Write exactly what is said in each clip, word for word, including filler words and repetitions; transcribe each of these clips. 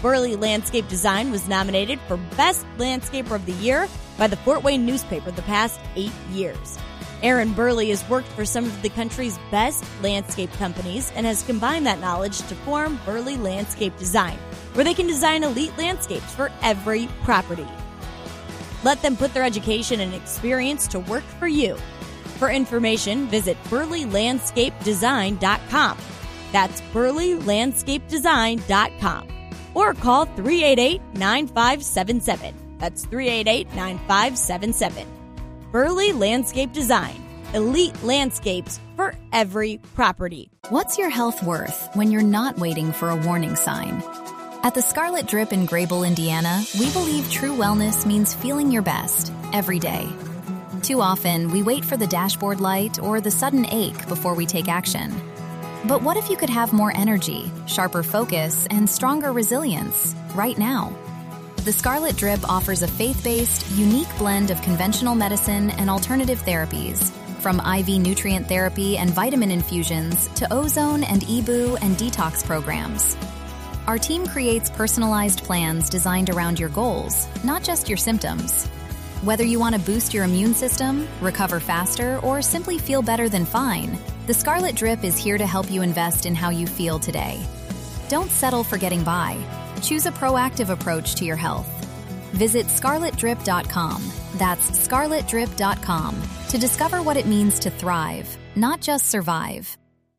Burley Landscape Design was nominated for Best Landscaper of the Year by the Fort Wayne newspaper the past eight years. Aaron Burley has worked for some of the country's best landscape companies and has combined that knowledge to form Burley Landscape Design, where they can design elite landscapes for every property. Let them put their education and experience to work for you. For information, visit burley landscape design dot com. That's burley landscape design dot com. Or call three eight eight, nine five seven seven. That's three eight eight, nine five seven seven. Burley Landscape Design. Elite landscapes for every property. What's your health worth when you're not waiting for a warning sign? At the Scarlet Drip in Grable, Indiana, we believe true wellness means feeling your best every day. Too often, we wait for the dashboard light or the sudden ache before we take action. But what if you could have more energy, sharper focus, and stronger resilience right now? The Scarlet Drip offers a faith-based, unique blend of conventional medicine and alternative therapies, from I V nutrient therapy and vitamin infusions to ozone and E B U and detox programs. Our team creates personalized plans designed around your goals, not just your symptoms. Whether you want to boost your immune system, recover faster, or simply feel better than fine, the Scarlet Drip is here to help you invest in how you feel today. Don't settle for getting by. Choose a proactive approach to your health. Visit scarlet drip dot com. That's scarlet drip dot com to discover what it means to thrive, not just survive.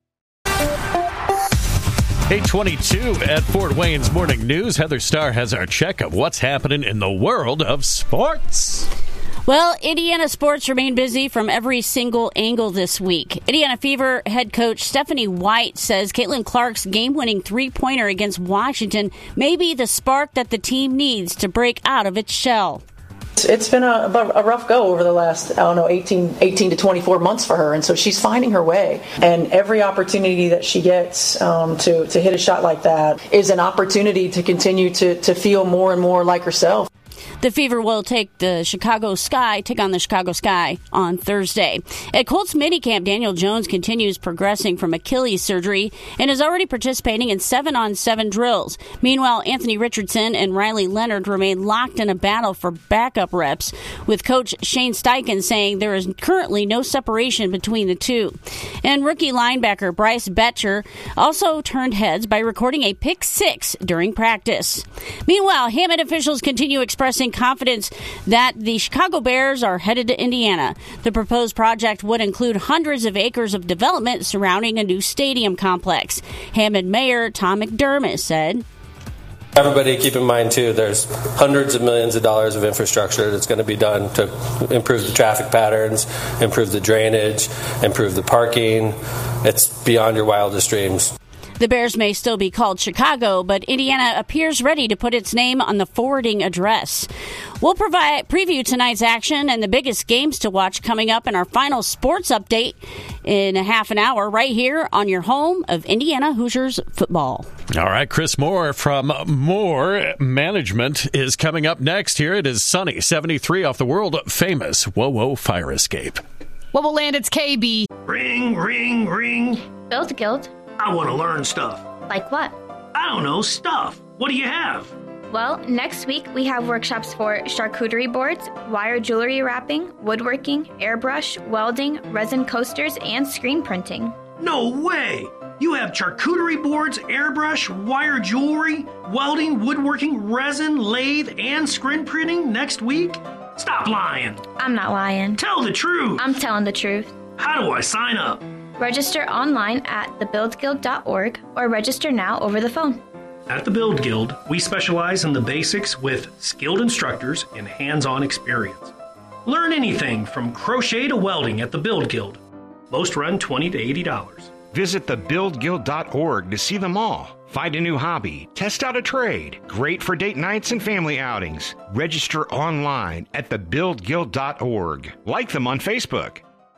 eight twenty-two at Fort Wayne's Morning News. Heather Starr has our check of what's happening in the world of sports. Well, Indiana sports remain busy from every single angle this week. Indiana Fever head coach Stephanie White says Caitlin Clark's game-winning three-pointer against Washington may be the spark that the team needs to break out of its shell. It's been a, a rough go over the last, I don't know, eighteen, eighteen to twenty-four months for her, and so she's finding her way. And every opportunity that she gets um, to, to hit a shot like that is an opportunity to continue to, to feel more and more like herself. The Fever will take the Chicago Sky, take on the Chicago Sky on Thursday. At Colts minicamp, Daniel Jones continues progressing from Achilles surgery and is already participating in seven-on-seven drills. Meanwhile, Anthony Richardson and Riley Leonard remain locked in a battle for backup reps, with coach Shane Steichen saying there is currently no separation between the two. And rookie linebacker Bryce Betcher also turned heads by recording a pick six during practice. Meanwhile, Hammond officials continue expressing confidence that the Chicago Bears are headed to Indiana. The proposed project would include hundreds of acres of development surrounding a new stadium complex. Hammond Mayor Tom McDermott said, Everybody keep in mind, too, there's hundreds of millions of dollars of infrastructure that's going to be done to improve the traffic patterns, improve the drainage, improve the parking. It's beyond your wildest dreams. The Bears may still be called Chicago, but Indiana appears ready to put its name on the forwarding address. We'll provide preview tonight's action and the biggest games to watch coming up in our final sports update in a half an hour right here on your home of Indiana Hoosiers football. All right, Chris Moore from Moore Management is coming up next. Here it is sunny, seventy-three off the world-famous Whoa Whoa fire escape. What will land its K B? Ring, ring, ring. Build Guild. I want to learn stuff. Like what? I don't know, stuff. What do you have? Well, next week we have workshops for charcuterie boards, wire jewelry wrapping, woodworking, airbrush, welding, resin coasters, and screen printing. No way! You have charcuterie boards, airbrush, wire jewelry, welding, woodworking, resin, lathe, and screen printing next week? Stop lying. I'm not lying. Tell the truth. I'm telling the truth. How do I sign up? Register online at the build guild dot org or register now over the phone. At the Build Guild, we specialize in the basics with skilled instructors and hands-on experience. Learn anything from crochet to welding at the Build Guild. Most run twenty to eighty dollars. Visit the build guild dot org to see them all. Find a new hobby, test out a trade. Great for date nights and family outings. Register online at the build guild dot org. Like them on Facebook.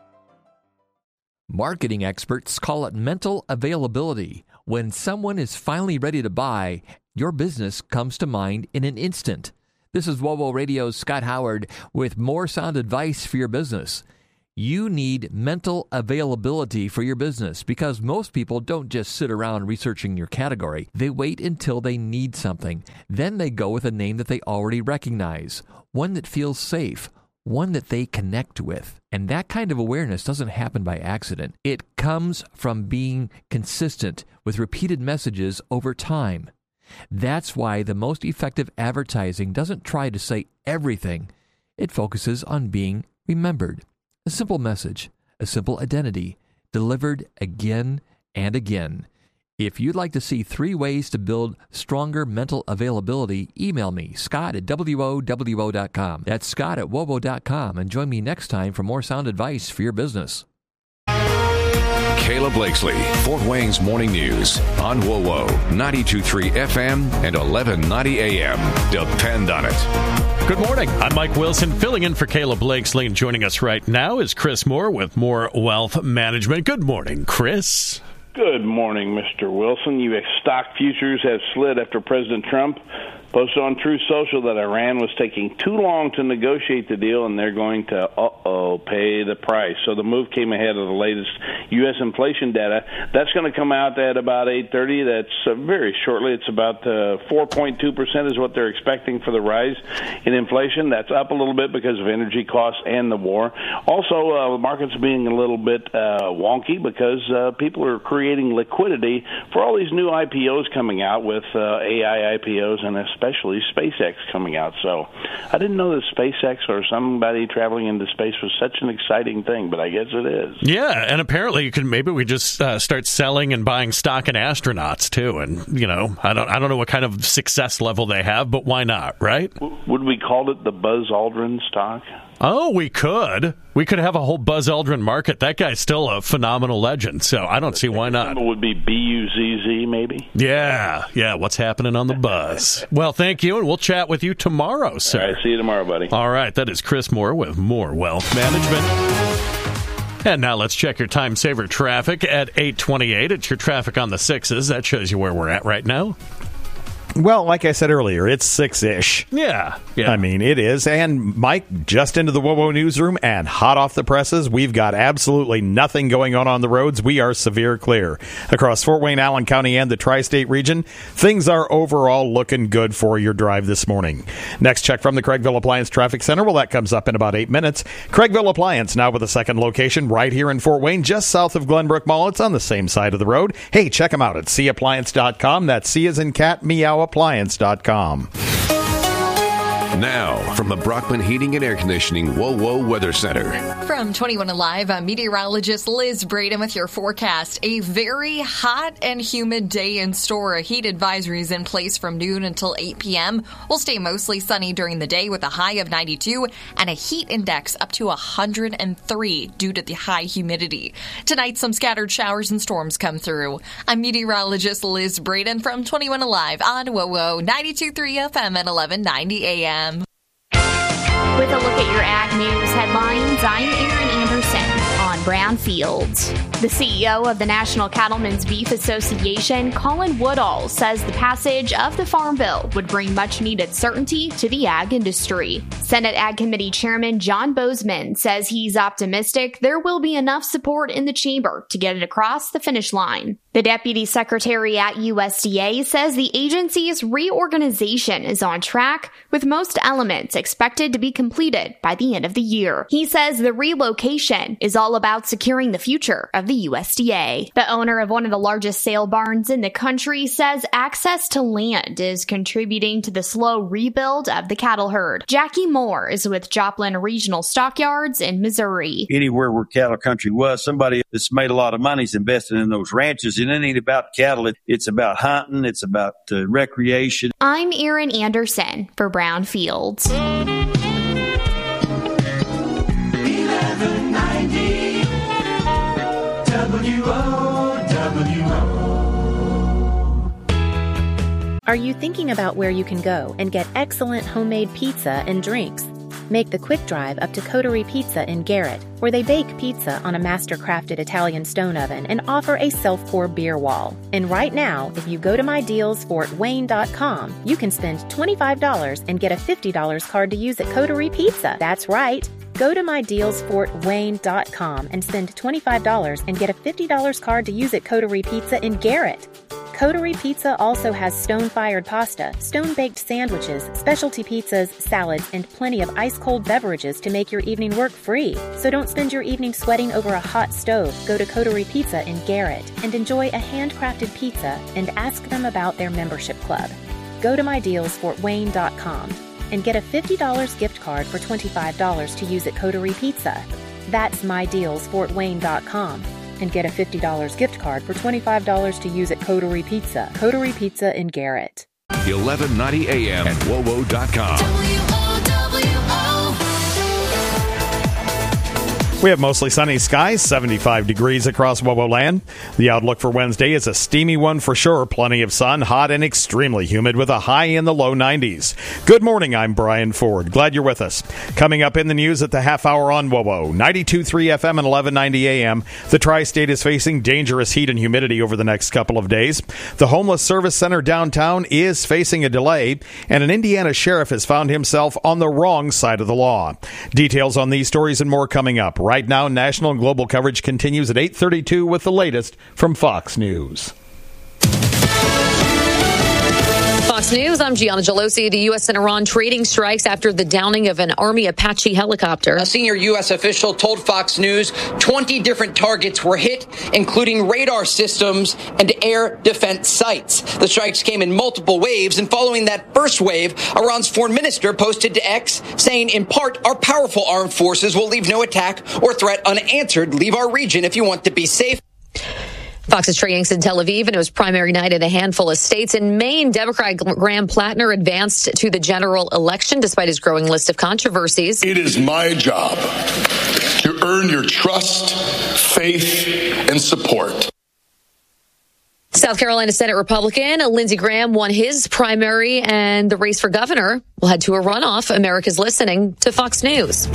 Marketing experts call it mental availability. When someone is finally ready to buy, your business comes to mind in an instant. This is WOWO Radio's Scott Howard with more sound advice for your business. You need mental availability for your business because most people don't just sit around researching your category. They wait until they need something. Then they go with a name that they already recognize, one that feels safe, one that they connect with. And that kind of awareness doesn't happen by accident. It comes from being consistent with repeated messages over time. That's why the most effective advertising doesn't try to say everything. It focuses on being remembered. A simple message, a simple identity, delivered again and again. If you'd like to see three ways to build stronger mental availability, email me, Scott at W O W O dot com. That's Scott at W O W O dot com, and join me next time for more sound advice for your business. Kayla Blakesley, Fort Wayne's Morning News on W O W O, ninety-two point three F M and eleven ninety A M. Depend on it. Good morning. I'm Mike Wilson, filling in for Kayla Blakesley, and joining us right now is Chris Moore with More Wealth Management. Good morning, Chris. Good morning, Mister Wilson. U S stock futures have slid after President Trump posted on Truth Social that Iran was taking too long to negotiate the deal, and they're going to, uh-oh, pay the price. So the move came ahead of the latest U S inflation data. That's going to come out at about eight thirty. That's uh, very shortly. It's about uh, four point two percent is what they're expecting for the rise in inflation. That's up a little bit because of energy costs and the war. Also, uh, the market's being a little bit uh, wonky because uh, people are creating liquidity for all these new I P Os coming out with uh, A I I P Os and especially especially SpaceX coming out. So I didn't know that SpaceX or somebody traveling into space was such an exciting thing, but I guess it is. Yeah, and apparently you can maybe we just uh, start selling and buying stock in astronauts too. And you know, I don't I don't know what kind of success level they have, but why not, right? Would we call it the Buzz Aldrin stock? Oh, we could. We could have a whole Buzz Aldrin market. That guy's still a phenomenal legend, so I don't see why not. It would be B U Z Z, maybe? Yeah, yeah, what's happening on the Buzz? Well, thank you, and we'll chat with you tomorrow, sir. All right, see you tomorrow, buddy. All right, that is Chris Moore with More Wealth Management. And now let's check your time saver traffic at eight twenty-eight. It's your traffic on the sixes. That shows you where we're at right now. Well, like I said earlier, it's six-ish. Yeah, yeah. I mean, it is. And, Mike, just into the W O W O newsroom and hot off the presses, we've got absolutely nothing going on on the roads. We are severe clear. Across Fort Wayne, Allen County, and the tri-state region, things are overall looking good for your drive this morning. Next check from the Craigville Appliance Traffic Center. Well, that comes up in about eight minutes. Craigville Appliance, now with a second location right here in Fort Wayne, just south of Glenbrook Mall. It's on the same side of the road. Hey, check them out at C appliance dot com. That's C as in cat, meow, appliance dot com. Now, from the Brockman Heating and Air Conditioning W O W O Weather Center. From twenty-one Alive, I'm meteorologist Liz Braden with your forecast. A very hot and humid day in store. Heat advisories in place from noon until eight p.m. We'll stay mostly sunny during the day with a high of ninety-two and a heat index up to one hundred three due to the high humidity. Tonight, some scattered showers and storms come through. I'm meteorologist Liz Braden from twenty-one Alive on W O W O ninety-two point three F M and eleven ninety A M. With a look at your ag news headlines, I'm Erin Anderson on Brownfields. The C E O of the National Cattlemen's Beef Association, Colin Woodall, says the passage of the Farm Bill would bring much-needed certainty to the ag industry. Senate Ag Committee Chairman John Bozeman says he's optimistic there will be enough support in the chamber to get it across the finish line. The Deputy Secretary at U S D A says the agency's reorganization is on track, with most elements expected to be completed by the end of the year. He says the relocation is all about securing the future of the U S D A. The owner of one of the largest sale barns in the country says access to land is contributing to the slow rebuild of the cattle herd. Jackie Moore is with Joplin Regional Stockyards in Missouri. Anywhere where cattle country was, somebody that's made a lot of money is investing in those ranches. And it ain't about cattle. It, it's about hunting. It's about uh, recreation. I'm Erin Anderson for Brownfields. eleven ninety W O W O. Are you thinking about where you can go and get excellent homemade pizza and drinks? Make the quick drive up to Coterie Pizza in Garrett, where they bake pizza on a master-crafted Italian stone oven and offer a self-pour beer wall. And right now, if you go to my deals fort wayne dot com, you can spend twenty-five dollars and get a fifty dollars card to use at Coterie Pizza. That's right. Go to my deals fort wayne dot com and spend twenty-five dollars and get a fifty dollars card to use at Coterie Pizza in Garrett. Coterie Pizza also has stone-fired pasta, stone-baked sandwiches, specialty pizzas, salads, and plenty of ice-cold beverages to make your evening work free. So don't spend your evening sweating over a hot stove. Go to Coterie Pizza in Garrett and enjoy a handcrafted pizza and ask them about their membership club. Go to my deals fort wayne dot com and get a fifty dollars gift card for twenty-five dollars to use at Coterie Pizza. That's my deals fort wayne dot com. And get a fifty dollars gift card for twenty-five dollars to use at Coterie Pizza. Coterie Pizza in Garrett. eleven ninety A M and W O W O dot com. We have mostly sunny skies, seventy-five degrees across W O W O land. The outlook for Wednesday is a steamy one for sure. Plenty of sun, hot and extremely humid with a high in the low nineties. Good morning, I'm Brian Ford. Glad you're with us. Coming up in the news at the half hour on W O W O, ninety-two point three F M and eleven ninety A M. The Tri-State is facing dangerous heat and humidity over the next couple of days. The Homeless Service Center downtown is facing a delay, and an Indiana sheriff has found himself on the wrong side of the law. Details on these stories and more coming up. Right now, national and global coverage continues at eight thirty-two with the latest from Fox News. Fox News, I'm Gianna Gelosi. The U S and Iran trading strikes after the downing of an Army Apache helicopter. A senior U S official told Fox News twenty different targets were hit, including radar systems and air defense sites. The strikes came in multiple waves, and following that first wave, Iran's foreign minister posted to X saying, in part, our powerful armed forces will leave no attack or threat unanswered. Leave our region if you want to be safe. Fox's Trey Yanks in Tel Aviv, and it was primary night in a handful of states. In Maine, Democrat Graham Plattner advanced to the general election despite his growing list of controversies. It is my job to earn your trust, faith, and support. South Carolina Senate Republican Lindsey Graham won his primary, and the race for governor will head to a runoff. America's listening to Fox News.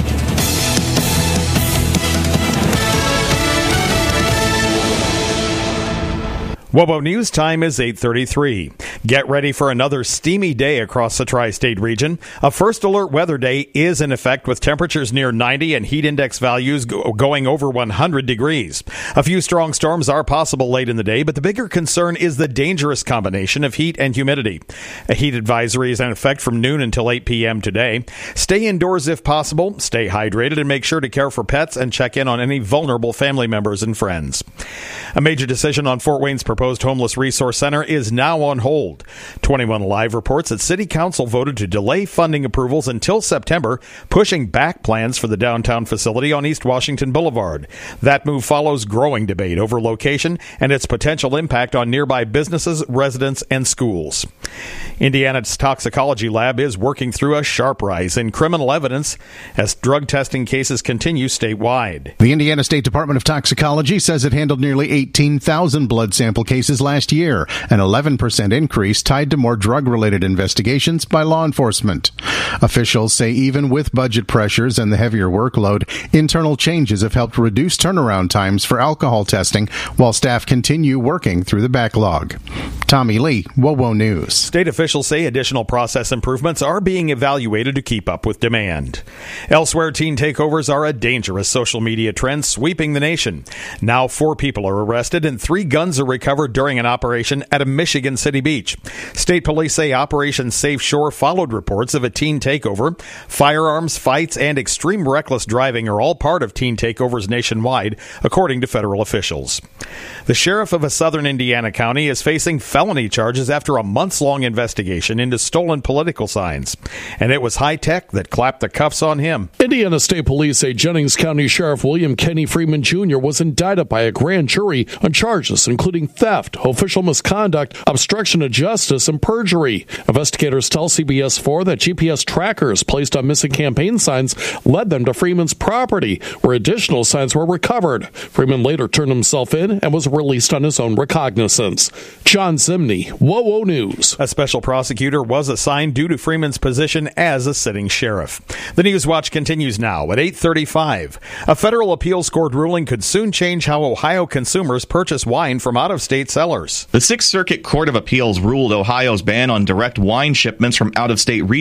W O W O News time is eight thirty-three. Get ready for another steamy day across the tri-state region. A first alert weather day is in effect with temperatures near ninety and heat index values go- going over one hundred degrees. A few strong storms are possible late in the day, but the bigger concern is the dangerous combination of heat and humidity. A heat advisory is in effect from noon until eight p.m. today. Stay indoors if possible, stay hydrated, and make sure to care for pets and check in on any vulnerable family members and friends. A major decision on Fort Wayne's proposed homeless resource center is now on hold. twenty-one Live reports that City Council voted to delay funding approvals until September, pushing back plans for the downtown facility on East Washington Boulevard. That move follows growing debate over location and its potential impact on nearby businesses, residents, and schools. Indiana's toxicology lab is working through a sharp rise in criminal evidence as drug testing cases continue statewide. The Indiana State Department of Toxicology says it handled nearly eighteen thousand blood sample cases last year, an eleven percent increase tied to more drug-related investigations by law enforcement. Officials say even with budget pressures and the heavier workload, internal changes have helped reduce turnaround times for alcohol testing while staff continue working through the backlog. Tommy Lee, W O W O News. State officials say additional process improvements are being evaluated to keep up with demand. Elsewhere, teen takeovers are a dangerous social media trend sweeping the nation. Now four people are arrested and three guns are recovered during an operation at a Michigan City beach. State police say Operation Safe Shore followed reports of a teen takeover. Firearms, fights, and extreme reckless driving are all part of teen takeovers nationwide, according to federal officials. The sheriff of a southern Indiana county is facing felony charges after a months-long investigation into stolen political signs. And it was high tech that clapped the cuffs on him. Indiana State Police say Jennings County Sheriff William Kenny Freeman Junior was indicted by a grand jury on charges including theft, official misconduct, obstruction of justice, and perjury. Investigators tell C B S four that G P S trackers placed on missing campaign signs led them to Freeman's property, where additional signs were recovered. Freeman later turned himself in and was released on his own recognizance. John Zimney, W O W O News. A special prosecutor was assigned due to Freeman's position as a sitting sheriff. The News Watch continues now at eight thirty-five. A federal appeals court ruling could soon change how Ohio consumers purchase wine from out-of-state sellers. The Sixth Circuit Court of Appeals ruled Ohio's ban on direct wine shipments from out-of-state retailers is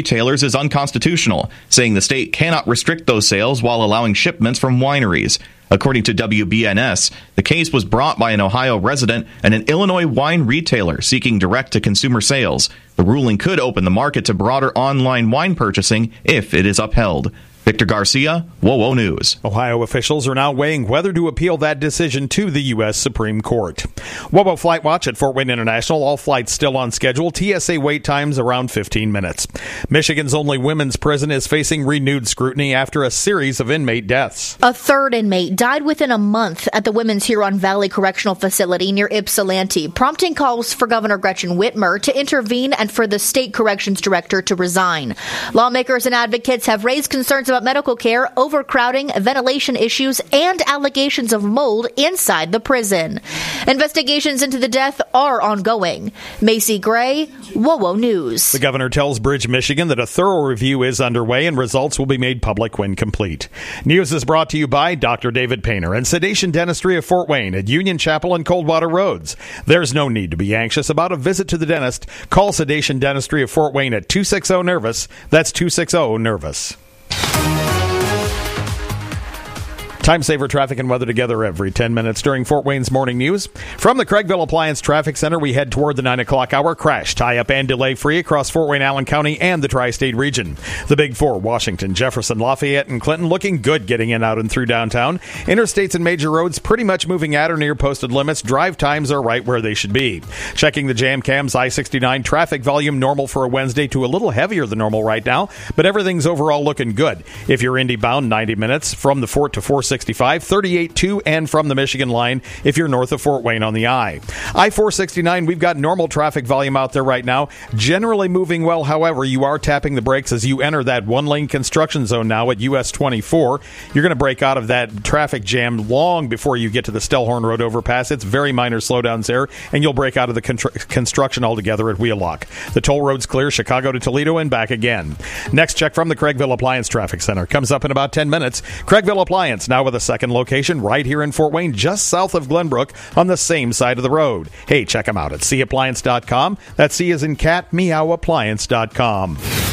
is unconstitutional, saying the state cannot restrict those sales while allowing shipments from wineries. According to W B N S, the case was brought by an Ohio resident and an Illinois wine retailer seeking direct-to-consumer sales. The ruling could open the market to broader online wine purchasing if it is upheld. Victor Garcia, WOWO News. Ohio officials are now weighing whether to appeal that decision to the U S Supreme Court. WOWO Flight Watch at Fort Wayne International. All flights still on schedule. T S A wait times around fifteen minutes. Michigan's only women's prison is facing renewed scrutiny after a series of inmate deaths. A third inmate died within a month at the Women's Huron Valley Correctional Facility near Ypsilanti, prompting calls for Governor Gretchen Whitmer to intervene and for the state corrections director to resign. Lawmakers and advocates have raised concerns about medical care, overcrowding, ventilation issues, and allegations of mold inside the prison. Investigations into the death are ongoing. Macy Gray, WOWO News. The governor tells Bridge, Michigan that a thorough review is underway and results will be made public when complete. News is brought to you by Doctor David Painter and Sedation Dentistry of Fort Wayne at Union Chapel and Coldwater Roads. There's no need to be anxious about a visit to the dentist. Call Sedation Dentistry of Fort Wayne at two six zero nervous. That's two six zero nervous. Time saver traffic and weather together every ten minutes during Fort Wayne's morning news. From the Craigville Appliance Traffic Center, we head toward the nine o'clock hour. Crash, tie-up, and delay-free across Fort Wayne, Allen County, and the tri-state region. The Big Four, Washington, Jefferson, Lafayette, and Clinton, looking good getting in, out, and through downtown. Interstates and major roads pretty much moving at or near posted limits. Drive times are right where they should be. Checking the jam cams, I sixty-nine traffic volume normal for a Wednesday to a little heavier than normal right now, but everything's overall looking good. If you're Indy bound, ninety minutes from the Fort to four sixty-five, thirty-eight to and from the Michigan line if you're north of Fort Wayne on the I. I four sixty-nine, we've got normal traffic volume out there right now, generally moving well. However, you are tapping the brakes as you enter that one-lane construction zone now at U S twenty-four. You're going to break out of that traffic jam long before you get to the Stellhorn Road overpass. It's very minor slowdowns there, and you'll break out of the contr- construction altogether at Wheelock. The toll road's clear, Chicago to Toledo and back again. Next check from the Craigville Appliance Traffic Center comes up in about ten minutes. Craigville Appliance, now with a second location right here in Fort Wayne, just south of Glenbrook on the same side of the road. Hey, check them out at c appliance dot com. That's C as in cat, meow appliance dot com.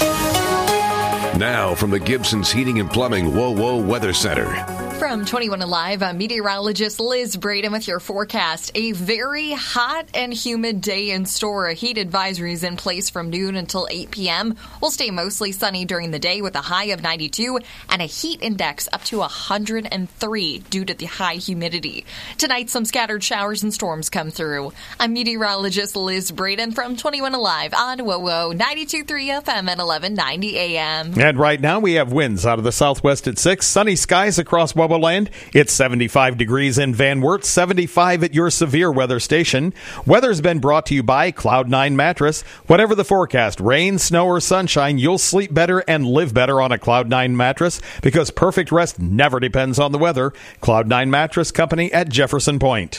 Now from the Gibson's Heating and Plumbing WOWO Weather Center. From twenty-one Alive, I'm meteorologist Liz Braden with your forecast. A very hot and humid day in store. Heat advisories in place from noon until eight p.m. We'll stay mostly sunny during the day with a high of ninety-two and a heat index up to one hundred three due to the high humidity. Tonight, some scattered showers and storms come through. I'm meteorologist Liz Braden from twenty-one Alive on WOWO ninety-two point three F M at eleven ninety A M. And right now we have winds out of the southwest at six, sunny skies across WOWO land. It's seventy-five degrees in Van Wert, seventy-five at your severe weather station. Weather's been brought to you by Cloud nine Mattress. Whatever the forecast, rain, snow, or sunshine, you'll sleep better and live better on a Cloud nine mattress because perfect rest never depends on the weather. Cloud nine Mattress Company at Jefferson Point.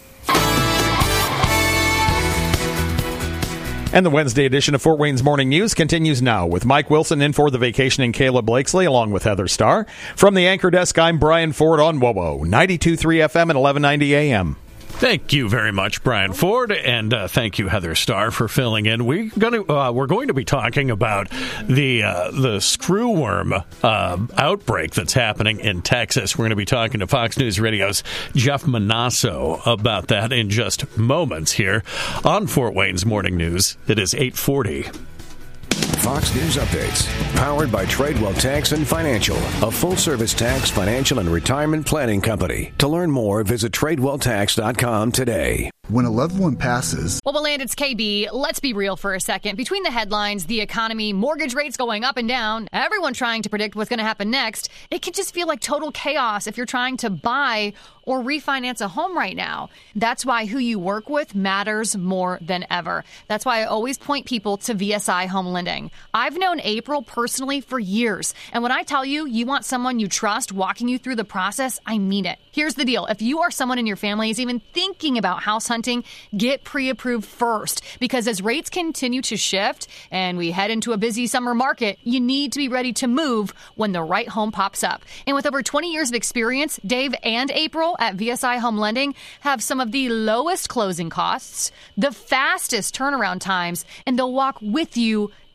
And the Wednesday edition of Fort Wayne's Morning News continues now with Mike Wilson in for the vacation and Caleb Blakesley along with Heather Starr. From the anchor desk, I'm Brian Ford on WOWO ninety-two point three F M at eleven ninety A M. Thank you very much, Brian Ford, and uh, thank you, Heather Starr, for filling in. We're going to uh, we're going to be talking about the uh, the screwworm uh, outbreak that's happening in Texas. We're going to be talking to Fox News Radio's Jeff Manasso about that in just moments here on Fort Wayne's Morning News. It is eight forty. Fox News Updates, powered by Tradewell Tax and Financial, a full-service tax, financial, and retirement planning company. To learn more, visit tradewell tax dot com today. When a loved one passes... Well, well, and it's K B. Let's be real for a second. Between the headlines, the economy, mortgage rates going up and down, everyone trying to predict what's going to happen next, it can just feel like total chaos if you're trying to buy or refinance a home right now. That's why who you work with matters more than ever. That's why I always point people to V S I Home Lending. I've known April personally for years, and when I tell you you want someone you trust walking you through the process, I mean it. Here's the deal. If you or someone in your family is even thinking about house hunting, get pre-approved first, because as rates continue to shift and we head into a busy summer market, you need to be ready to move when the right home pops up. And with over twenty years of experience, Dave and April at V S I Home Lending have some of the lowest closing costs, the fastest turnaround times, and they'll walk with you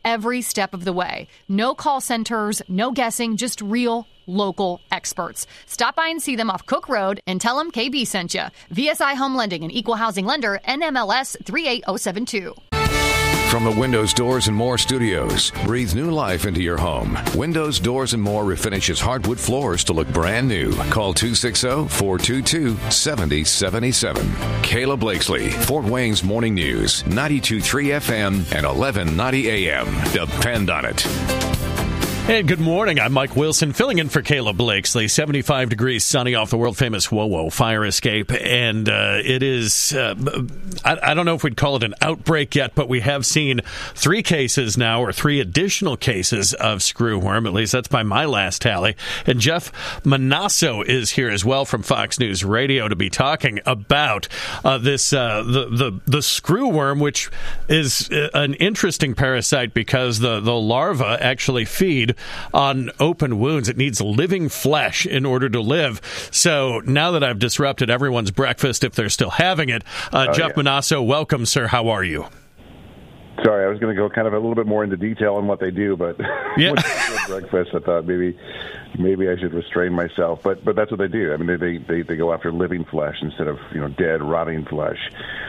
every step of the way. No call centers, no guessing, just real local experts. Stop by and see them off Cook Road and tell them K B sent you. V S I Home Lending, an equal housing lender, N M L S three eight zero seven two. From the Windows, Doors, and More studios, breathe new life into your home. Windows, Doors, and More refinishes hardwood floors to look brand new. Call two six zero, four two two, seven zero seven seven. Kayla Blakesley, Fort Wayne's Morning News, ninety-two point three F M and eleven ninety A M. Depend on it. Hey, good morning. I'm Mike Wilson, filling in for Kayla Blakesley. seventy-five degrees, sunny off the world-famous WOWO fire escape. And uh, it is, uh, I, I don't know if we'd call it an outbreak yet, but we have seen three cases now, or three additional cases of screwworm. At least that's by my last tally. And Jeff Monasso is here as well from Fox News Radio to be talking about uh, this, uh, the, the, the screwworm, which is an interesting parasite because the, the larvae actually feed on open wounds. It needs living flesh in order to live. So now that I've disrupted everyone's breakfast, if they're still having it, uh, oh, Jeff yeah. Monasso, welcome, sir. How are you? Sorry, I was going to go kind of a little bit more into detail on what they do, but yeah. breakfast, I thought maybe maybe I should restrain myself. But but that's what they do. I mean, they they they go after living flesh instead of you know dead, rotting flesh.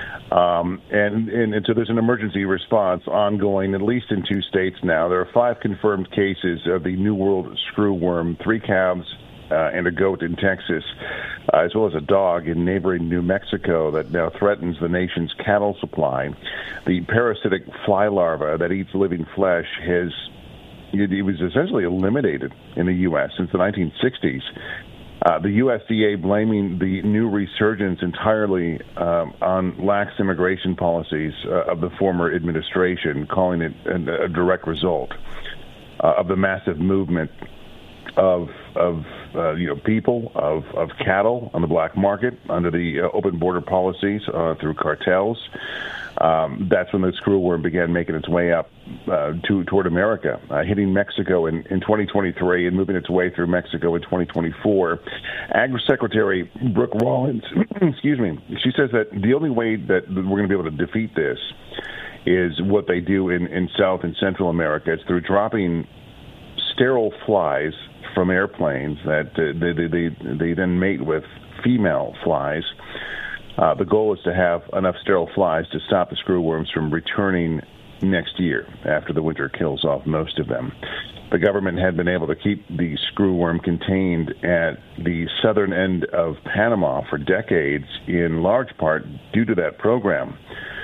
Um, and, and, and so there's an emergency response ongoing, at least in two states now. There are five confirmed cases of the New World screwworm, three calves uh, and a goat in Texas, uh, as well as a dog in neighboring New Mexico that now threatens the nation's cattle supply. The parasitic fly larva that eats living flesh has it was essentially eliminated in the U S since the nineteen sixties. Uh, the U S D A blaming the new resurgence entirely um, on lax immigration policies uh, of the former administration, calling it a, a direct result uh, of the massive movement of of uh, you know people of, of cattle on the black market under the uh, open border policies uh, through cartels. Um, that's when the screwworm began making its way up uh, to toward America, uh, hitting Mexico in, in twenty twenty-three and moving its way through Mexico in twenty twenty-four. Agri Secretary Brooke Rollins, excuse me, she says that the only way that we're going to be able to defeat this is what they do in, in South and Central America. It's through dropping sterile flies from airplanes that uh, they, they, they then mate with female flies. Uh, the goal is to have enough sterile flies to stop the screwworms from returning next year after the winter kills off most of them. The government had been able to keep the screwworm contained at the southern end of Panama for decades, in large part due to that program.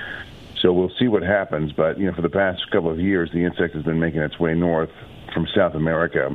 So we'll see what happens, but you know, for the past couple of years, the insect has been making its way north from South America.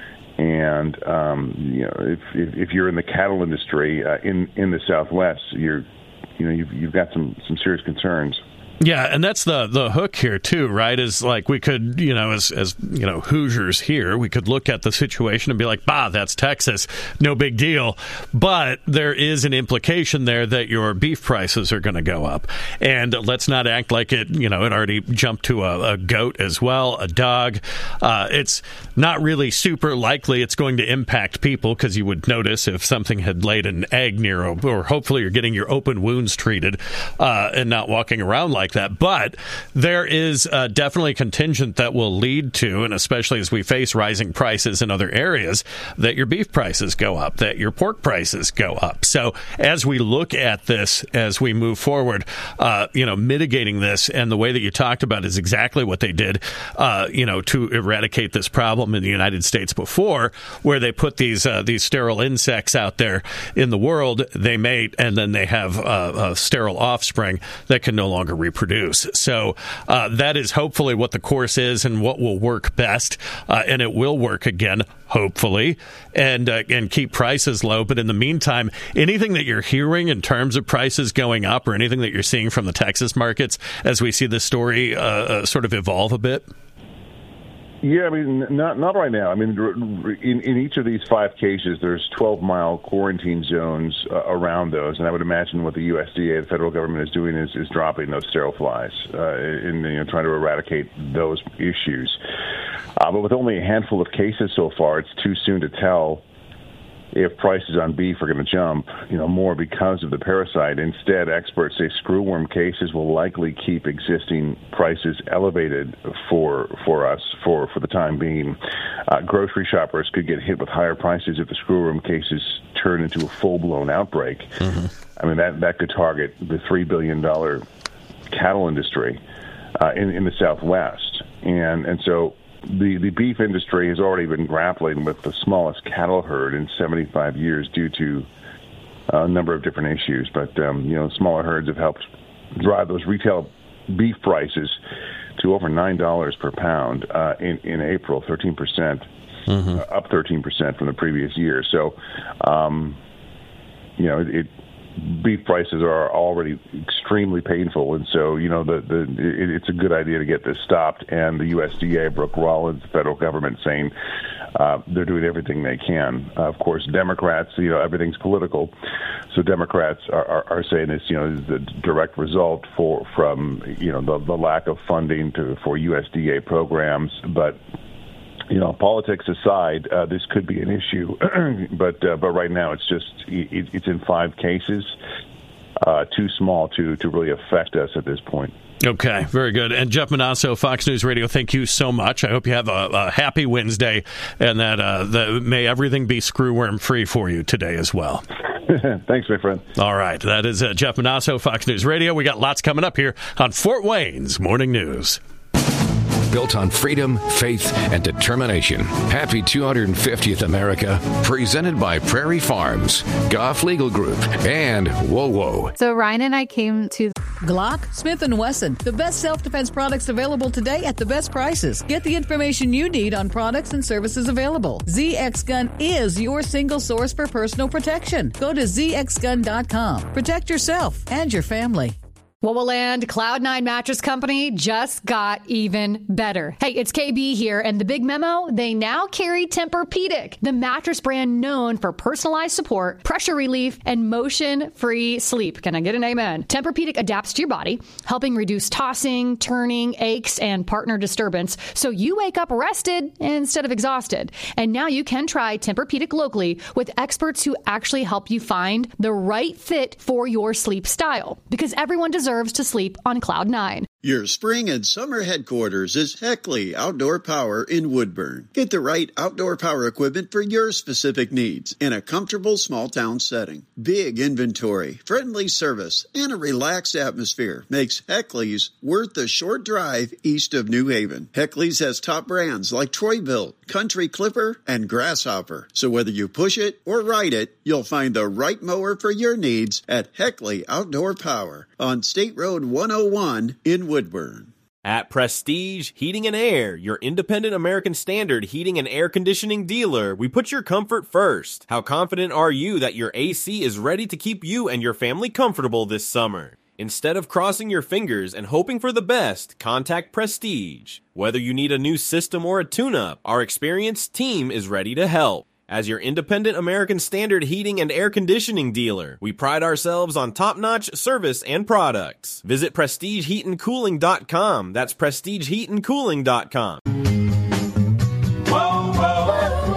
And um, you know, if, if if you're in the cattle industry uh, in in the Southwest, you're you know you've you've got some some serious concerns. Yeah, and that's the the hook here too, right? Is like we could, you know, as as you know, Hoosiers here, we could look at the situation and be like, "Bah, that's Texas, no big deal." But there is an implication there that your beef prices are going to go up, and let's not act like it. You know, it already jumped to a, a goat as well, a dog. Uh, it's not really super likely it's going to impact people because you would notice if something had laid an egg near, a, or hopefully you're getting your open wounds treated uh, and not walking around like that. But there is uh, definitely a contingent that will lead to, and especially as we face rising prices in other areas, that your beef prices go up, that your pork prices go up. So as we look at this, as we move forward, uh, you know, mitigating this, and the way that you talked about is exactly what they did, uh, you know, to eradicate this problem in the United States before, where they put these uh, these sterile insects out there in the world, they mate, and then they have uh, a sterile offspring that can no longer reproduce. Produce. So uh, that is hopefully what the course is and what will work best, uh, and it will work again, hopefully, and uh, and keep prices low. But in the meantime, anything that you're hearing in terms of prices going up, or anything that you're seeing from the Texas markets as we see this story uh, uh, sort of evolve a bit? Yeah, I mean, not not right now. I mean, in, in each of these five cases, there's twelve-mile quarantine zones uh, around those, and I would imagine what the U S D A, the federal government, is doing is, is dropping those sterile flies uh, in you know, trying to eradicate those issues. Uh, but with only a handful of cases so far, it's too soon to tell if prices on beef are going to jump, you know, more because of the parasite. Instead, experts say screwworm cases will likely keep existing prices elevated for for us for, for the time being. Uh, grocery shoppers could get hit with higher prices if the screwworm cases turn into a full-blown outbreak. Mm-hmm. I mean, that, that could target the three billion dollars cattle industry uh, in, in the Southwest. And, and so The the beef industry has already been grappling with the smallest cattle herd in seventy-five years due to a number of different issues. But, um, you know, smaller herds have helped drive those retail beef prices to over nine dollars per pound uh, in, in April, thirteen percent, mm-hmm. uh, up thirteen percent from the previous year. So, um, you know, it, it beef prices are already extremely painful, and so you know the the it, it's a good idea to get this stopped. And the U S D A, Brooke Rollins, the federal government, saying uh, they're doing everything they can. Uh, of course, Democrats, you know, everything's political, so Democrats are, are, are saying it's you know the direct result for from you know the, the lack of funding to for U S D A programs, but. You know, politics aside, uh, this could be an issue, but uh, but right now it's just it, it's in five cases, uh, too small to to really affect us at this point. Okay, very good. And Jeff Monosso, Fox News Radio, thank you so much. I hope you have a, a happy Wednesday, and that uh, the, may everything be screwworm free for you today as well. Thanks, my friend. All right, that is uh, Jeff Monosso, Fox News Radio. We got lots coming up here on Fort Wayne's Morning News. Built on freedom, faith, and determination. Happy two hundred fiftieth America. Presented by Prairie Farms, Goff Legal Group, and Whoa Whoa. So Ryan and I came to Glock, Smith and Wesson, the best self-defense products available today at the best prices. Get the information you need on products and services available. Z X Gun is your single source for personal protection. Go to z x gun dot com. Protect yourself and your family. Wowoland Cloud nine Mattress Company just got even better. Hey, it's K B here, and the big memo, they now carry Tempur-Pedic, the mattress brand known for personalized support, pressure relief, and motion-free sleep. Can I get an amen? Tempur-Pedic adapts to your body, helping reduce tossing, turning, aches, and partner disturbance, so you wake up rested instead of exhausted. And now you can try Tempur-Pedic locally with experts who actually help you find the right fit for your sleep style, because everyone deserves to sleep on Cloud nine. Your spring and summer headquarters is Heckley Outdoor Power in Woodburn. Get the right outdoor power equipment for your specific needs in a comfortable small town setting. Big inventory, friendly service, and a relaxed atmosphere makes Heckley's worth the short drive east of New Haven. Heckley's has top brands like Troy-Bilt, Country Clipper, and Grasshopper. So whether you push it or ride it, you'll find the right mower for your needs at Heckley Outdoor Power on State Road one oh one in Woodburn. At Prestige Heating and Air, your independent American Standard heating and air conditioning dealer, we put your comfort first. How confident are you that your A C is ready to keep you and your family comfortable this summer? Instead of crossing your fingers and hoping for the best, contact Prestige. Whether you need a new system or a tune-up, our experienced team is ready to help. As your independent American Standard heating and air conditioning dealer, we pride ourselves on top-notch service and products. Visit prestige heat and cooling dot com. That's prestige heat and cooling dot com. Whoa, whoa,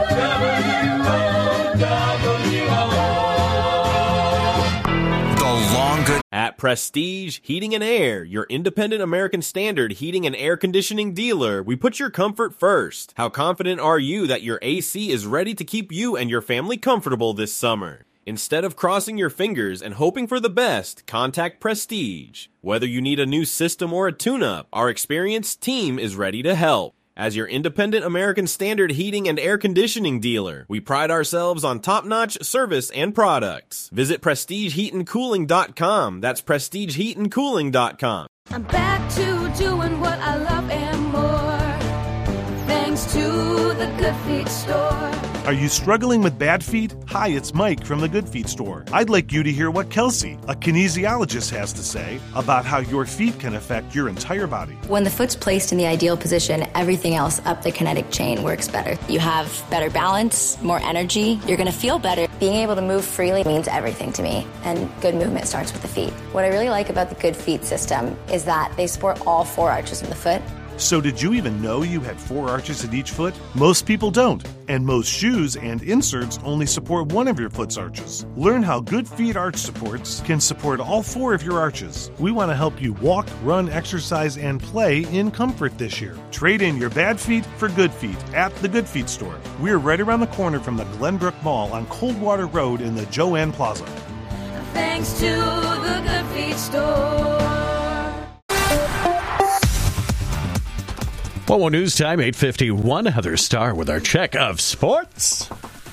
The long good. At Prestige Heating and Air, your independent American Standard heating and air conditioning dealer, we put your comfort first. How confident are you that your A C is ready to keep you and your family comfortable this summer? Instead of crossing your fingers and hoping for the best, contact Prestige. Whether you need a new system or a tune-up, our experienced team is ready to help. As your independent American Standard heating and air conditioning dealer, we pride ourselves on top-notch service and products. Visit prestige heat and cooling dot com. That's prestige heat and cooling dot com. I'm back to doing what I love and more, thanks to the Good Feet store. Are you struggling with bad feet? Hi, it's Mike from the Good Feet store. I'd like you to hear what Kelsey, a kinesiologist, has to say about how your feet can affect your entire body. When the foot's placed in the ideal position, everything else up the kinetic chain works better. You have better balance, more energy, you're going to feel better. Being able to move freely means everything to me, and good movement starts with the feet. What I really like about the Good Feet system is that they support all four arches of the foot, So did you even know you had four arches in each foot? Most people don't, and most shoes and inserts only support one of your foot's arches. Learn how Good Feet arch supports can support all four of your arches. We want to help you walk, run, exercise, and play in comfort this year. Trade in your bad feet for good feet at the Good Feet store. We're right around the corner from the Glenbrook Mall on Coldwater Road in the Joanne Plaza. Thanks to the Good Feet store. Well, news time, eight fifty-one. Heather Starr with our check of sports.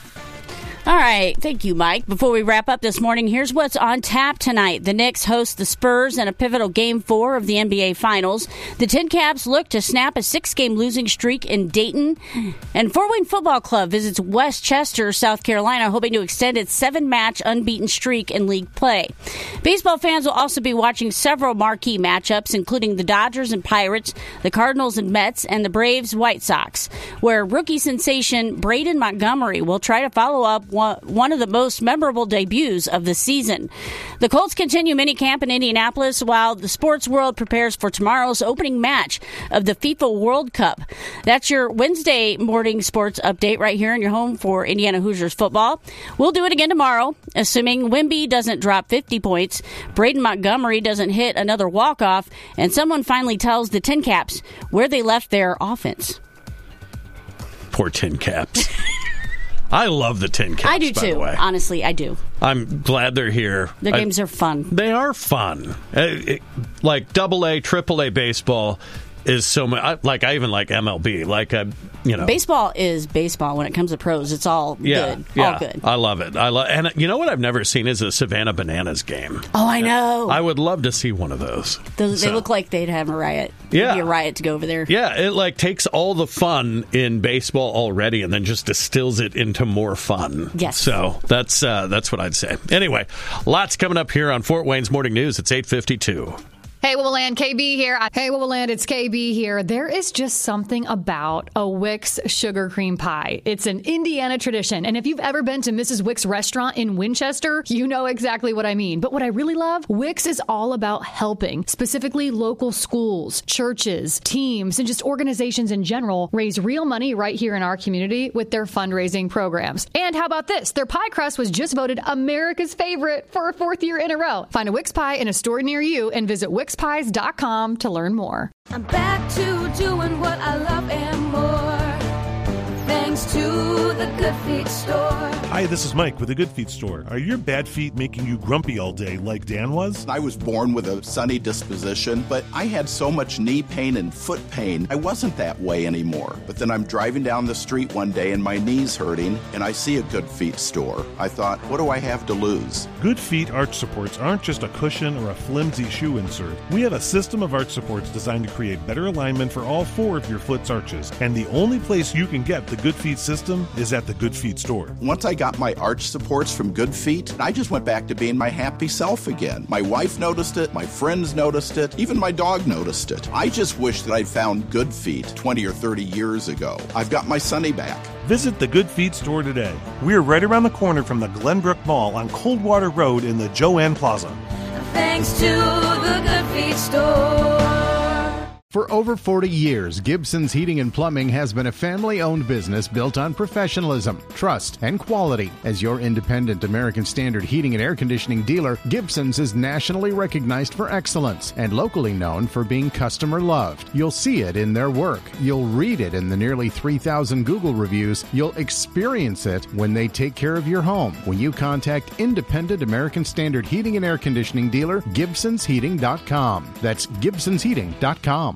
All right. Thank you, Mike. Before we wrap up this morning, here's what's on tap tonight. The Knicks host the Spurs in a pivotal Game four of the N B A Finals. The Tin Caps look to snap a six-game losing streak in Dayton. And Fort Wayne Football Club visits West Chester, South Carolina, hoping to extend its seven-match unbeaten streak in league play. Baseball fans will also be watching several marquee matchups, including the Dodgers and Pirates, the Cardinals and Mets, and the Braves White Sox, where rookie sensation Braden Montgomery will try to follow up one of the most memorable debuts of the season. The Colts continue minicamp in Indianapolis while the sports world prepares for tomorrow's opening match of the FIFA World Cup. That's your Wednesday morning sports update right here in your home for Indiana Hoosiers football. We'll do it again tomorrow, assuming Wemby doesn't drop fifty points, Braden Montgomery doesn't hit another walk-off, and someone finally tells the Tin Caps where they left their offense. Poor Tin Caps. I love the Tin Caps, I do, by too. the way. Honestly, I do. I'm glad they're here. The games I, are fun. They are fun. Uh, it, like double A, triple A baseball is so much. Like, I even like M L B. Like, uh, you know. Baseball is baseball when it comes to pros. It's all yeah, good. Yeah, all good. I love it. I love, and you know what I've never seen is a Savannah Bananas game. Oh, I know. I would love to see one of those. Those so. They look like they'd have a riot. Yeah. It'd be a riot to go over there. Yeah, it like takes all the fun in baseball already and then just distills it into more fun. Yes. So that's uh, that's what I'd say. Anyway, lots coming up here on Fort Wayne's Morning News. It's eight fifty-two. Hey, Willaland, K B here. Hey, Willaland, it's K B here. There is just something about a Wick's sugar cream pie. It's an Indiana tradition. And if you've ever been to Missus Wick's restaurant in Winchester, you know exactly what I mean. But what I really love, Wick's is all about helping, specifically local schools, churches, teams, and just organizations in general raise real money right here in our community with their fundraising programs. And how about this? Their pie crust was just voted America's favorite for a fourth year in a row. Find a Wick's pie in a store near you and visit Wick's pies dot com to learn more. I'm back to doing what I love and more. Thanks to the Good Feet store. Hi, this is Mike with the Good Feet store. Are your bad feet making you grumpy all day like Dan was? I was born with a sunny disposition, but I had so much knee pain and foot pain, I wasn't that way anymore. But then I'm driving down the street one day and my knee's hurting, and I see a Good Feet store. I thought, what do I have to lose? Good Feet arch supports aren't just a cushion or a flimsy shoe insert. We have a system of arch supports designed to create better alignment for all four of your foot's arches. And the only place you can get the Good Feet system is at the Good Feet store. Once I got my arch supports from Good Feet, I just went back to being my happy self again. My wife noticed it, my friends noticed it, even my dog noticed it. I just wish that I'd found Good Feet twenty or thirty years ago. I've got my Sunny back. Visit the Good Feet store today. We're right around the corner from the Glenbrook Mall on Coldwater Road in the Joanne Plaza. Thanks to the Good Feet store. For over forty years, Gibson's Heating and Plumbing has been a family-owned business built on professionalism, trust, and quality. As your independent American Standard heating and air conditioning dealer, Gibson's is nationally recognized for excellence and locally known for being customer-loved. You'll see it in their work. You'll read it in the nearly three thousand Google reviews. You'll experience it when they take care of your home. When you contact independent American Standard heating and air conditioning dealer, Gibsons Heating dot com. That's Gibsons Heating dot com.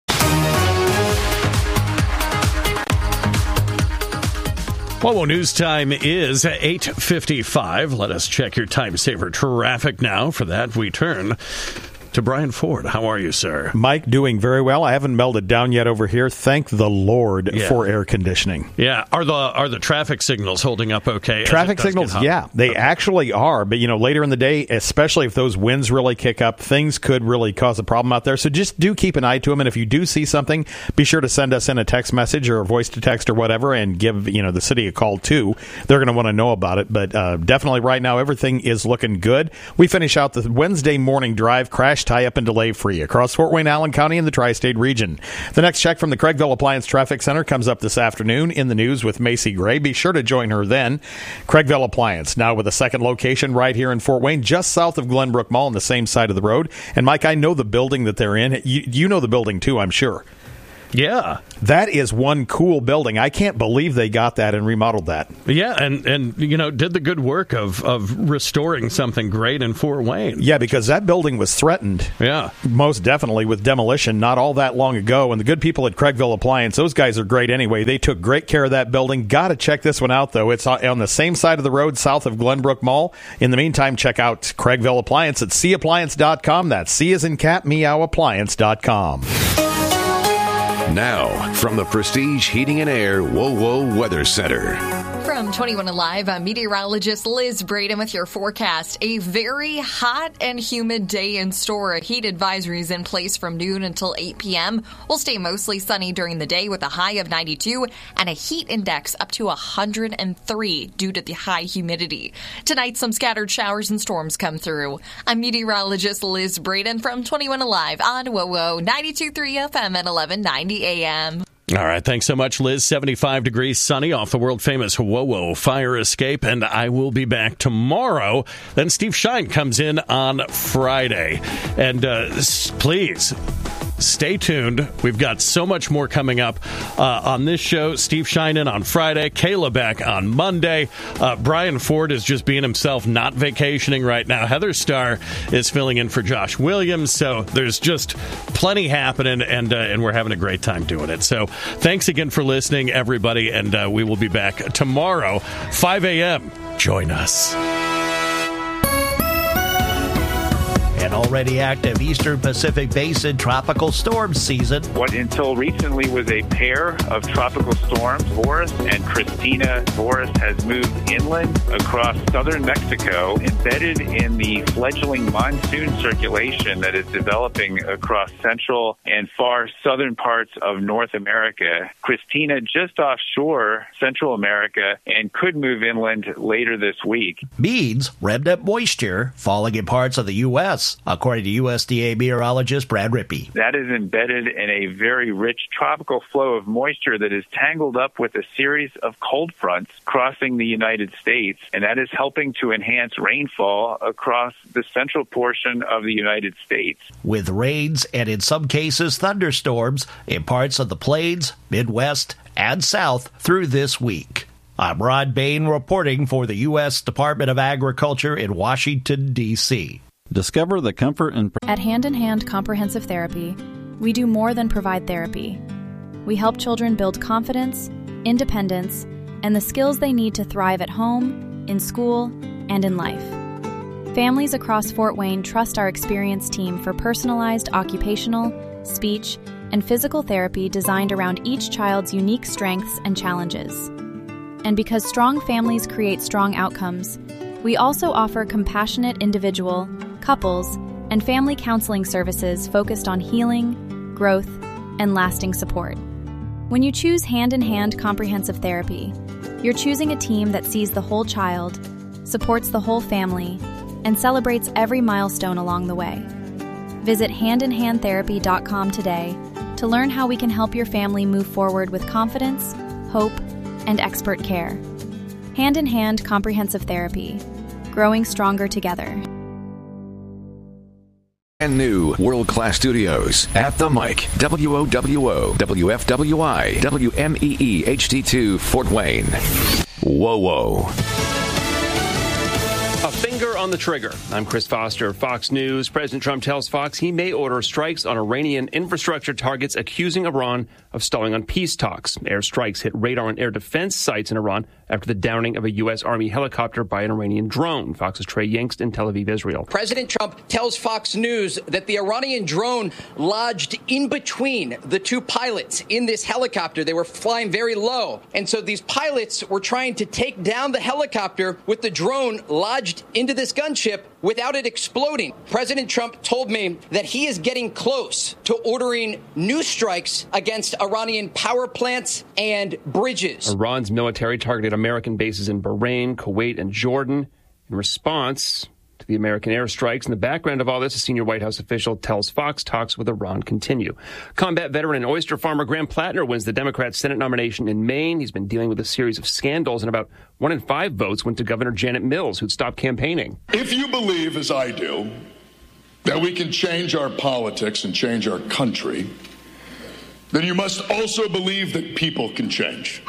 Well, news time is eight fifty-five. Let us check your time saver traffic now. For that, we turn to Brian Ford. How are you, sir? Mike, doing very well. I haven't melted down yet over here. Thank the Lord yeah. for air conditioning. Yeah. Are the are the traffic signals holding up okay? Traffic signals, yeah, they okay. actually are. But, you know, later in the day, especially if those winds really kick up, things could really cause a problem out there. So just do keep an eye to them. And if you do see something, be sure to send us in a text message or a voice to text or whatever and give, you know, the city a call, too. They're going to want to know about it. But uh, definitely right now, everything is looking good. We finish out the Wednesday morning drive, crash tie-up and delay-free across Fort Wayne, Allen County, and the tri-state region. The next check from the Craigville Appliance Traffic Center comes up this afternoon in the news with Macy Gray. Be sure to join her then. Craigville Appliance, now with a second location right here in Fort Wayne, just south of Glenbrook Mall on the same side of the road. And, Mike, I know the building that they're in. You, you know the building, too, I'm sure. Yeah. That is one cool building. I can't believe they got that and remodeled that. Yeah, and, and you know, did the good work of, of restoring something great in Fort Wayne. Yeah, because that building was threatened. Yeah. Most definitely with demolition not all that long ago. And the good people at Craigville Appliance, those guys are great anyway. They took great care of that building. Got to check this one out, though. It's on the same side of the road south of Glenbrook Mall. In the meantime, check out Craigville Appliance at C appliance dot com. That's C as in cat, meow appliance dot com. Now, from the Prestige Heating and Air WoWo Weather Center. From twenty-one Alive, I'm meteorologist Liz Braden with your forecast. A very hot and humid day in store. Heat advisories in place from noon until eight p.m. We'll stay mostly sunny during the day with a high of ninety-two and a heat index up to one hundred three due to the high humidity. Tonight, some scattered showers and storms come through. I'm meteorologist Liz Braden from twenty-one Alive on WoWo ninety-two point three F M at eleven ninety A M. All right, thanks so much, Liz. seventy-five degrees sunny off the world-famous WoWo fire escape, and I will be back tomorrow. Then Steve Shine comes in on Friday. And uh, please, stay tuned. We've got so much more coming up uh, on this show. Steve Shine in on Friday, Kayla back on Monday. Uh, Brian Ford is just being himself, not vacationing right now. Heather Starr is filling in for Josh Williams, so there's just plenty happening, and, uh, and we're having a great time doing it. So thanks again for listening, everybody, and uh, we will be back tomorrow, five a.m. Join us. An already active Eastern Pacific Basin tropical storm season. What until recently was a pair of tropical storms, Boris and Christina. Boris has moved inland across southern Mexico, embedded in the fledgling monsoon circulation that is developing across central and far southern parts of North America. Christina just offshore Central America and could move inland later this week. Means remnant moisture falling in parts of the U S, according to U S D A meteorologist Brad Rippey. That is embedded in a very rich tropical flow of moisture that is tangled up with a series of cold fronts crossing the United States, and that is helping to enhance rainfall across the central portion of the United States. With rains and in some cases thunderstorms in parts of the plains, Midwest, and South through this week. I'm Rod Bain reporting for the U S Department of Agriculture in Washington, D C Discover the comfort and... At Hand in Hand Comprehensive Therapy, we do more than provide therapy. We help children build confidence, independence, and the skills they need to thrive at home, in school, and in life. Families across Fort Wayne trust our experienced team for personalized occupational, speech, and physical therapy designed around each child's unique strengths and challenges. And because strong families create strong outcomes, we also offer compassionate individual, couples, and family counseling services focused on healing, growth, and lasting support. When you choose Hand in Hand Comprehensive Therapy, you're choosing a team that sees the whole child, supports the whole family, and celebrates every milestone along the way. Visit hand in hand therapy dot com today to learn how we can help your family move forward with confidence, hope, and expert care. Hand in Hand Comprehensive Therapy, growing stronger together. And new world-class studios at the Mic, W O W O, W F W I, W M E E H D two, Fort Wayne. WoWo. A finger on the trigger. I'm Chris Foster, Fox News. President Trump tells Fox he may order strikes on Iranian infrastructure targets, accusing Iran of stalling on peace talks. Airstrikes hit radar and air defense sites in Iran after the downing of a U S. Army helicopter by an Iranian drone. Fox's Trey Yingst in Tel Aviv, Israel. President Trump tells Fox News that the Iranian drone lodged in between the two pilots in this helicopter. They were flying very low. And so these pilots were trying to take down the helicopter with the drone lodged into this gunship without it exploding. President Trump told me that he is getting close to ordering new strikes against Iranian power plants and bridges. Iran's military targeted American bases in Bahrain, Kuwait, and Jordan. In response, to the American airstrikes. In the background of all this, a senior White House official tells Fox talks with Iran continue. Combat veteran and oyster farmer Graham Plattner wins the Democrat Senate nomination in Maine. He's been dealing with a series of scandals, and about one in five votes went to Governor Janet Mills, who'd stopped campaigning. If you believe, as I do, that we can change our politics and change our country, then you must also believe that people can change.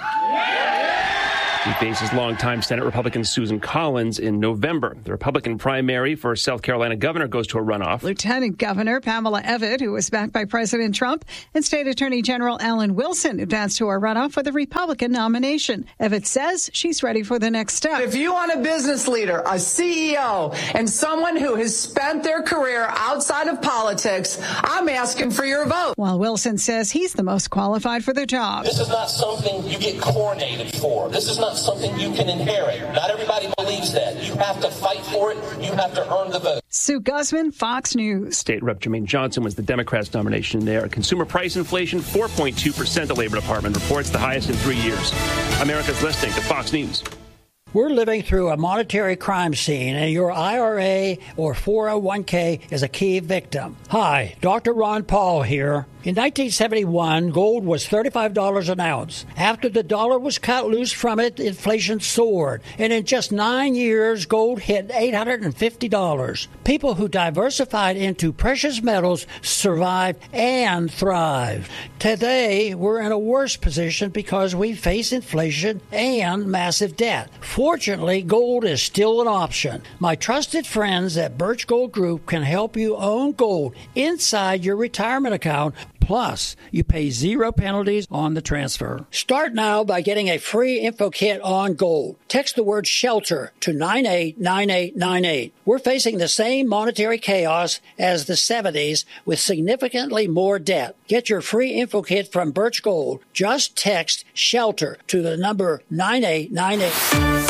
He faces longtime Senate Republican Susan Collins in November. The Republican primary for South Carolina governor goes to a runoff. Lieutenant Governor Pamela Evitt, who was backed by President Trump, and State Attorney General Alan Wilson advanced to a runoff for the Republican nomination. Evitt says she's ready for the next step. If you want a business leader, a C E O, and someone who has spent their career outside of politics, I'm asking for your vote. While Wilson says he's the most qualified for the job. This is not something you get coronated for. This is not something you can inherit. Not everybody believes that. You have to fight for it. You have to earn the vote. Sue Guzman, Fox News. State Rep Jermaine Johnson was the Democrats' nomination there. Consumer price inflation, four point two percent, the Labor Department reports, the highest in three years. America's listening to Fox News. We're living through a monetary crime scene, and your I R A or four oh one k is a key victim. Hi, Doctor Ron Paul here. In nineteen seventy-one, gold was thirty-five dollars an ounce. After the dollar was cut loose from it, inflation soared. And in just nine years, gold hit eight hundred fifty dollars. People who diversified into precious metals survived and thrived. Today, we're in a worse position because we face inflation and massive debt. Fortunately, gold is still an option. My trusted friends at Birch Gold Group can help you own gold inside your retirement account. Plus, you pay zero penalties on the transfer. Start now by getting a free info kit on gold. Text the word SHELTER to nine eight nine eight nine eight. We're facing the same monetary chaos as the seventies with significantly more debt. Get your free info kit from Birch Gold. Just text SHELTER to the number nine eight nine eight.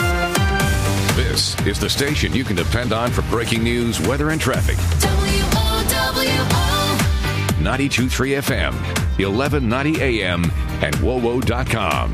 This is the station you can depend on for breaking news, weather, and traffic. W O W O ninety-two point three F M, eleven ninety A M, and W O W O dot com.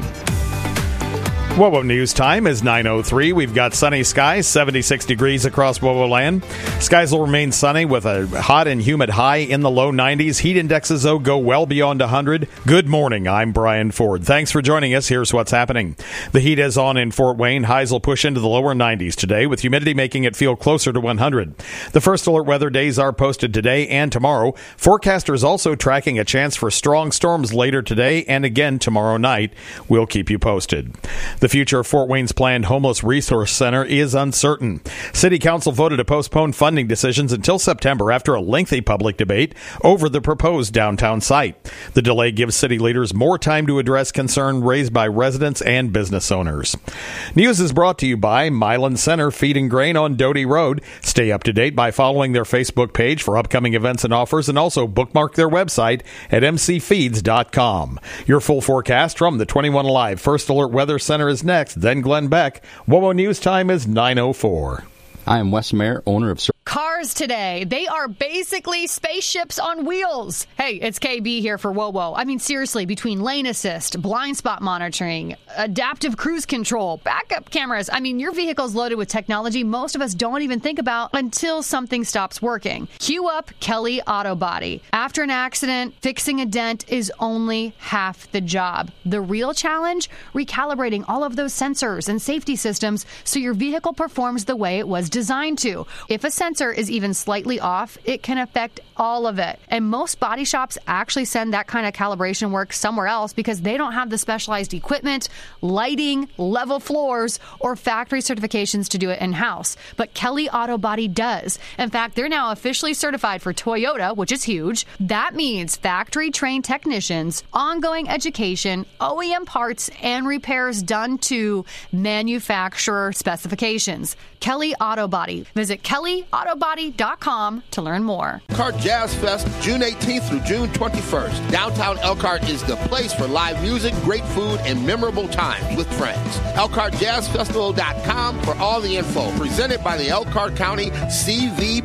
W O W O News time is nine oh three. We've got sunny skies, seventy-six degrees across W O W O land. Skies will remain sunny with a hot and humid high in the low nineties. Heat indexes, though, go well beyond one hundred. Good morning. I'm Brian Ford. Thanks for joining us. Here's what's happening. The heat is on in Fort Wayne. Highs will push into the lower nineties today, with humidity making it feel closer to one hundred. The first alert weather days are posted today and tomorrow. Forecasters also tracking a chance for strong storms later today and again tomorrow night. We'll keep you posted. The future of Fort Wayne's planned Homeless Resource Center is uncertain. City Council voted to postpone funding decisions until September after a lengthy public debate over the proposed downtown site. The delay gives city leaders more time to address concern raised by residents and business owners. News is brought to you by Milan Center Feed and Grain on Doty Road. Stay up to date by following their Facebook page for upcoming events and offers, and also bookmark their website at m c feeds dot com. Your full forecast from the twenty-one Alive First Alert Weather Center is next, then Glenn Beck. W O W O News time is nine oh four. I am Wes Mayer, owner of... Cars today, they are basically spaceships on wheels. Hey, it's K B here for W O W O. I mean, seriously, between lane assist, blind spot monitoring, adaptive cruise control, backup cameras, I mean, your vehicle's loaded with technology most of us don't even think about until something stops working. Cue up Kelly Auto Body. After an accident, fixing a dent is only half the job. The real challenge? Recalibrating all of those sensors and safety systems so your vehicle performs the way it was designed to. If a sensor is even slightly off, it can affect all of it. And most body shops actually send that kind of calibration work somewhere else because they don't have the specialized equipment, lighting, level floors, or factory certifications to do it in-house. But Kelly Auto Body does. In fact, they're now officially certified for Toyota, which is huge. That means factory-trained technicians, ongoing education, O E M parts, and repairs done to manufacturer specifications. Kelly Auto Body. Visit kelly auto body dot com to learn more. Elkhart Jazz Fest, June eighteenth through June twenty-first. Downtown Elkhart is the place for live music, great food, and memorable times with friends. elkhart jazz festival dot com for all the info. Presented by the Elkhart County C V B.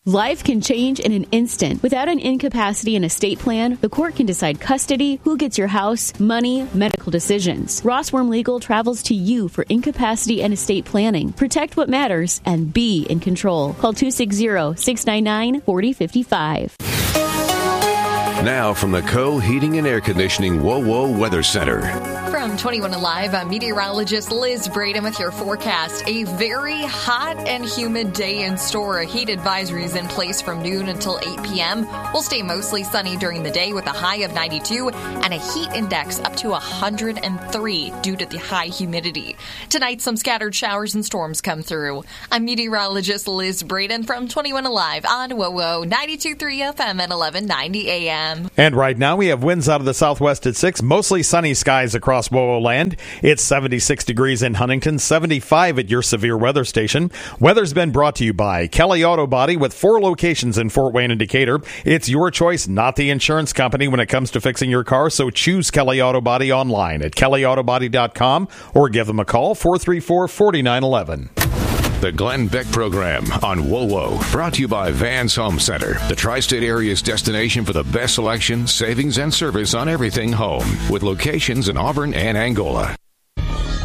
Life can change in an instant. Without an incapacity and estate plan, the court can decide custody, who gets your house, money, medical decisions. Rossworm Legal travels to you for incapacity and estate planning. Protect what matters and be in control. Call two six zero, six nine nine, four zero five five. Now from the Co Heating and Air Conditioning WoWo Weather Center. From twenty-one Alive, I'm meteorologist Liz Braden with your forecast. A very hot and humid day in store. Heat advisories in place from noon until eight p.m. We'll stay mostly sunny during the day with a high of ninety-two and a heat index up to one hundred three due to the high humidity. Tonight, some scattered showers and storms come through. I'm meteorologist Liz Braden from twenty-one Alive on WoWo ninety-two point three F M at eleven ninety A M. And right now we have winds out of the southwest at six, mostly sunny skies across WoWo land. It's seventy-six degrees in Huntington, seventy-five at your severe weather station. Weather's been brought to you by Kelly Auto Body with four locations in Fort Wayne and Decatur. It's your choice, not the insurance company when it comes to fixing your car, so choose Kelly Auto Body online at kelly auto body dot com or give them a call, four three four, four nine one one. The Glenn Beck Program on WoWo, brought to you by Vans Home Center, the tri-state area's destination for the best selection, savings, and service on everything home, with locations in Auburn and Angola.